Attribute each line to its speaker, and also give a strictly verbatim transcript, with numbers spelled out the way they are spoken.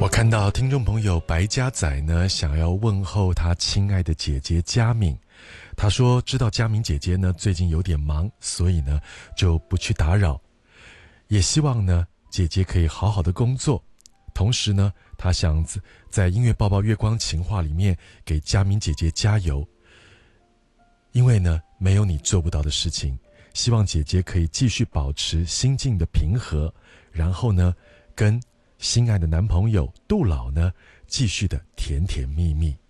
Speaker 1: 我看到听众朋友白家仔呢，想要问候他亲爱的姐姐佳敏。他说知道佳敏姐姐呢最近有点忙，所以呢就不去打扰，也希望呢姐姐可以好好的工作。同时呢，他想在音乐抱抱月光情话里面给佳敏姐姐加油，因为呢没有你做不到的事情。希望姐姐可以继续保持心境的平和，然后呢跟心爱的男朋友杜老呢继续的甜甜蜜蜜。